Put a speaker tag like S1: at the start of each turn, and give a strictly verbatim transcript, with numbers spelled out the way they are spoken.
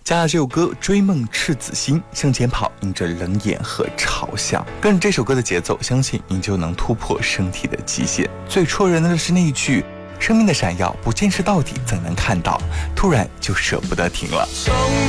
S1: 加了这首歌追梦赤子心，向前跑，迎着冷眼和嘲笑，跟着这首歌的节奏，相信您就能突破身体的极限。最戳人的是那一句，生命的闪耀不坚持到底怎能看到，突然就舍不得停了。